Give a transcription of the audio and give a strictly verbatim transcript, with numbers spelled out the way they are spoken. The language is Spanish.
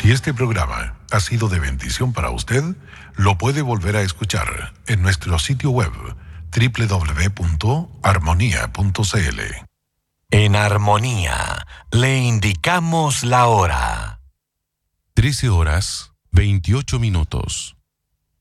Si este programa ha sido de bendición para usted, lo puede volver a escuchar en nuestro sitio web doble u doble u doble u punto armonía punto c l. En Armonía le indicamos la hora. trece horas veintiocho minutos.